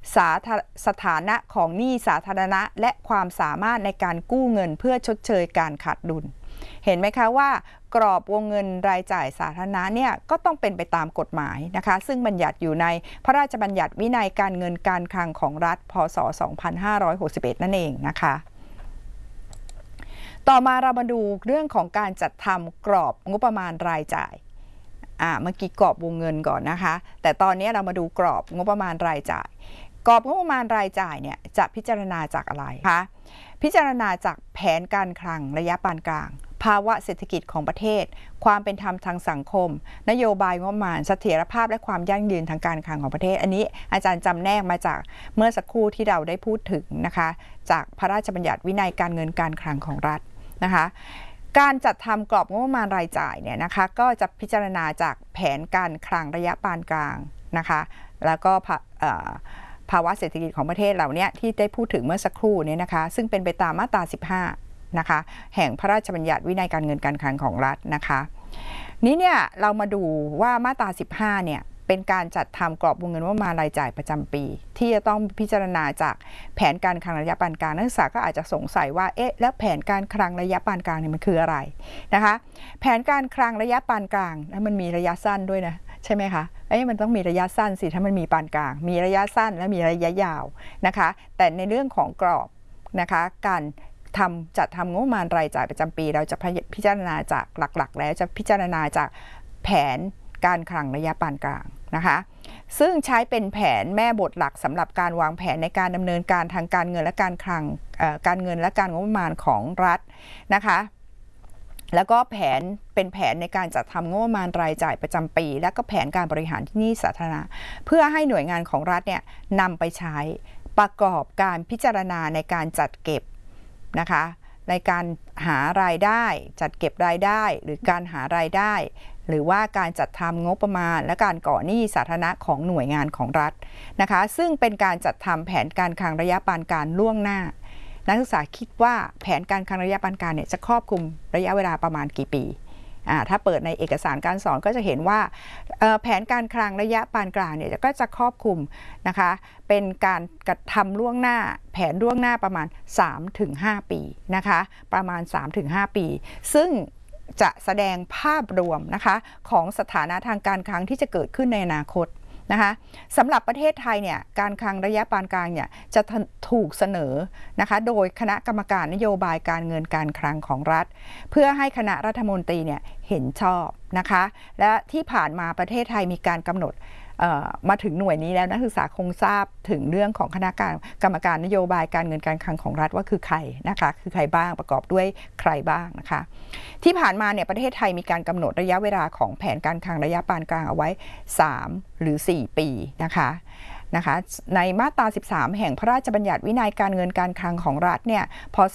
สถานะของหนี้สาธารณะและความสามารถในการกู้เงินเพื่อชดเชยการขาดดุลเห็นไหมคะว่ากรอบวงเงินรายจ่ายสาธารณะเนี่ยก็ต้องเป็นไปตามกฎหมายนะคะซึ่งบัญญัติอยู่ในพระราชบัญญัติวินัยการเงินการคลังของรัฐพ.ศ. 2561 นั่นเองนะคะต่อมาเรามาดูเรื่องของการจัดทำกรอบงบประมาณรายจ่ายเมื่อกี้กรอบวงเงินก่อนนะคะแต่ตอนนี้เรามาดูกรอบงบประมาณรายจ่ายกรอบงบประมาณรายจ่ายเนี่ยจะพิจารณาจากอะไรคะพิจารณาจากแผนการคลังระยะปานกลางภาวะเศรษฐกิจของประเทศความเป็นธรรมทางสังคมนโยบายงบประมาณเสถียรภาพและความยั่งยืนทางการคลังของประเทศอันนี้อาจารย์จำแนกมาจากเมื่อสักครู่ที่เราได้พูดถึงนะคะจากพระราชบัญญัติวินัยการเงินการคลังของรัฐนะคะการจัดทำกรอบงบประมาณรายจ่ายเนี่ยนะคะก็จะพิจารณาจากแผนการคลังระยะปานกลางนะคะแล้วก็ภาวะเศรษฐกิจของประเทศเหล่านี้ที่ได้พูดถึงเมื่อสักครู่นี้นะคะซึ่งเป็นไปตามมาตรา 15นะคะแห่งพระราชบัญญัติวินัยการเงินการคลังของรัฐนะคะนี้เนี่ยเรามาดูว่ามาตรา 15เนี่ยเป็นการจัดทำกรอบวงเงินงบประมาณรายจ่ายประจำปีที่จะต้องพิจารณาจากแผนการคลังระยะปานกลางนักศึกษาก็อาจจะสงสัยว่าแล้วแผนการคลังระยะปานกลางเนี่ยมันคืออะไรนะคะแผนการคลังระยะปานกลางแล้วมันมีระยะสั้นด้วยนะใช่ไหมคะมันต้องมีระยะสั้นสิถ้ามันมีปานกลางมีระยะสั้นและมีระยะยาวนะคะแต่ในเรื่องของกรอบนะคะการจัดทำงบประมาณรายจ่ายประจำปีเราจะพิจารณาจากหลักๆแล้วจะพิจารณาจากแผนการคลังระยะปานกลางนะคะซึ่งใช้เป็นแผนแม่บทหลักสำหรับการวางแผนในการดำเนินการทางการเงินและการคลังการเงินและการงบประมาณของรัฐนะคะแล้วก็เป็นแผนในการจัดทำงบประมาณรายจ่ายประจำปีและก็แผนการบริหารหนี้สาธารณะเพื่อให้หน่วยงานของรัฐเนี่ยนำไปใช้ประกอบการพิจารณาในการจัดเก็บนะคะในการหารายได้จัดเก็บรายได้หรือการหารายได้หรือว่าการจัดทำงบประมาณและการก่อหนี้สาธารณะของหน่วยงานของรัฐนะคะซึ่งเป็นการจัดทำแผนการคลังระยะปานกลางล่วงหน้านักศึกษาคิดว่าแผนการคลังระยะปานกลางเนี่ยจะครอบคลุมระยะเวลาประมาณกี่ปีถ้าเปิดในเอกสารการสอนก็จะเห็นว่าแผนการคลังระยะปานกลางเนี่ยก็จะครอบคลุมนะคะเป็นการกระทำล่วงหน้าแผนล่วงหน้าประมาณ 3-5 ปีนะคะประมาณ 3-5 ปีซึ่งจะแสดงภาพรวมนะคะของสถานะทางการคลังที่จะเกิดขึ้นในอนาคตนะคะสำหรับประเทศไทยเนี่ยการคลังระยะปานกลางเนี่ยจะถูกเสนอนะคะโดยคณะกรรมการนโยบายการเงินการคลังของรัฐเพื่อให้คณะรัฐมนตรีเนี่ยเห็นชอบนะคะและที่ผ่านมาประเทศไทยมีการกำหนดมาถึงหน่วยนี้แล้วนักศึกษาคงทราบถึงเรื่องของคณะกรรมการนโยบายการเงินการคลังของรัฐว่าคือใครนะคะคือใครบ้างประกอบด้วยใครบ้างนะคะที่ผ่านมาเนี่ยประเทศไทยมีการกำหนดระยะเวลาของแผนการคลังระยะปานกลางเอาไว้3 หรือ 4 ปีนะคะในมาตรา 13 แห่งพระราชบัญญัติวินัยการเงินการคลังของรัฐเนี่ยพ.ศ.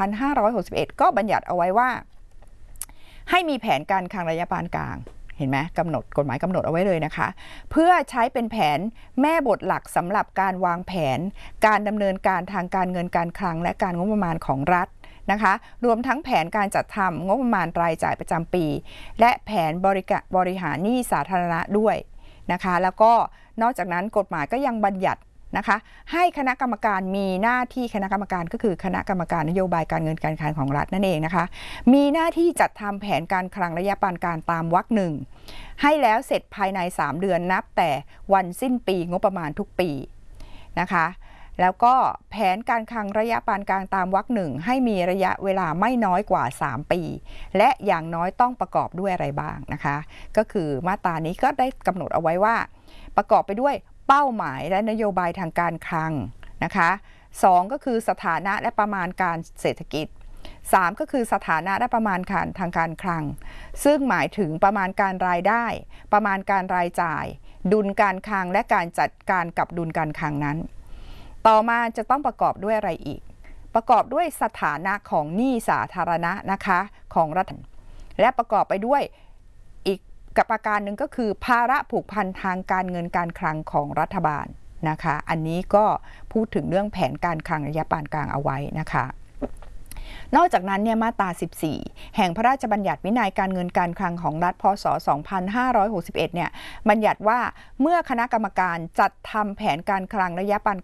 2561ก็บัญญัติเอาไว้ว่าให้มีแผนการคลังระยะปานกลางเห็นไหมกฎหมายกำหนดเอาไว้เลยนะคะเพื่อใช้เป็นแผนแม่บทหลักสำหรับการวางแผนการดำเนินการทางการเงินการคลังและการงบประมาณของรัฐนะคะรวมทั้งแผนการจัดทำงบประมาณรายจ่ายประจำปีและแผนบริหารหนี้สาธารณะด้วยนะคะแล้วก็นอกจากนั้นกฎหมายก็ยังบัญญัตินะคะให้คณะกรรมการมีหน้าที่คณะกรรมการก็คือคณะกรรมการนโยบายการเงินการคลังของรัฐนั่นเองนะคะมีหน้าที่จัดทำแผนการคลังระยะปานกลางตามวรรค 1ให้แล้วเสร็จภายใน3 เดือนนับแต่วันสิ้นปีงบประมาณทุกปีนะคะแล้วก็แผนการคลังระยะปานกลางตามวรรค 1ให้มีระยะเวลาไม่น้อยกว่า3 ปีและอย่างน้อยต้องประกอบด้วยอะไรบ้างนะคะก็คือมาตรานี้ก็ได้กำหนดเอาไว้ว่าประกอบไปด้วยเป้าหมายและนโยบายทางการคลังนะคะ2ก็คือสถานะและประมาณการเศรษฐกิจ3ก็คือสถานะและประมาณการทางการคลังซึ่งหมายถึงประมาณการรายได้ประมาณการรายจ่ายดุลการคลังและการจัดการกับดุลการคลังนั้นต่อมาจะต้องประกอบด้วยอะไรอีกประกอบด้วยสถานะของหนี้สาธารณะนะคะของรัฐและประกอบไปด้วยอีกกับประการหนึ่งก็คือภาระผูกพันทางการเงินการคลังของรัฐบาลนะคะอันนี้ก็พูดถึงเรื่องแผนการคลังระยะปานกลางเอาไว้นะคะนอกจากนั้นเนี่ยมาตรา 14 แห่งพระราชบัญญัติวินัยการเงินการคลังของรัฐพ.ศ. 2561เนี่ยบัญญัติว่าเมื่อคณะกรรมการจัดทำแผนการคลังระยะปาน